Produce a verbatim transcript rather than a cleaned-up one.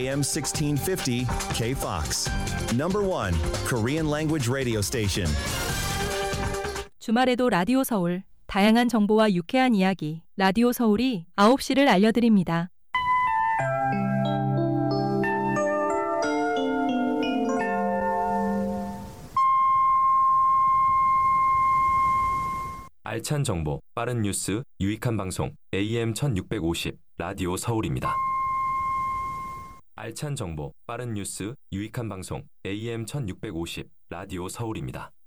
에이엠 sixteen fifty K-Fox. Number one Korean language radio station. 주말에도 라디오 서울. 다양한 정보와 유쾌한 이야기. 라디오 서울이 아홉 시를 알려드립니다. 알찬 정보, 빠른 뉴스, 유익한 방송 에이엠 천육백오십 라디오 서울입니다. 알찬 정보, 빠른 뉴스, 유익한 방송 에이엠 천육백오십 라디오 서울입니다.